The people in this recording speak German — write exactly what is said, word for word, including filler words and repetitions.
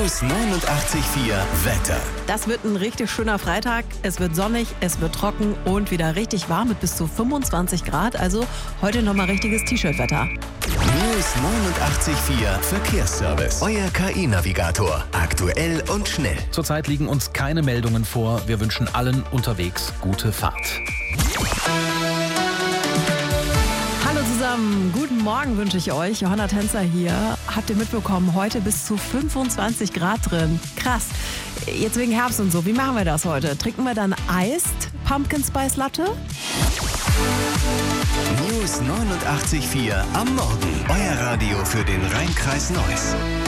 News neunundachtzig Komma vier Wetter. Das wird ein richtig schöner Freitag. Es wird sonnig, es wird trocken und wieder richtig warm mit bis zu fünfundzwanzig Grad. Also heute nochmal richtiges T-Shirt-Wetter. News neunundachtzig Komma vier Verkehrsservice. Euer K I-Navigator. Aktuell und schnell. Zurzeit liegen uns keine Meldungen vor. Wir wünschen allen unterwegs gute Fahrt. Hallo zusammen, guten Morgen wünsche ich euch. Johanna Tänzer hier. Habt ihr mitbekommen, heute bis zu fünfundzwanzig Grad drin. Krass. Jetzt wegen Herbst und so. Wie machen wir das heute? Trinken wir dann Iced Pumpkin Spice Latte? News neunundachtzig Komma vier am Morgen. Euer Radio für den Rhein-Kreis Neuss.